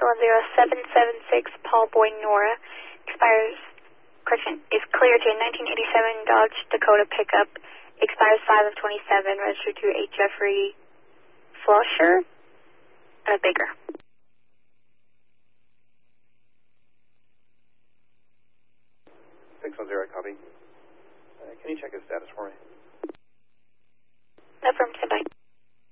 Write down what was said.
610-776 Paul Boyd Nora. Is cleared to a 1987 Dodge Dakota pickup. Expires 5 of 27. Registered to a Jeffrey Flusher and a Baker. 610, copy. Can you check his status for me? No, from tonight.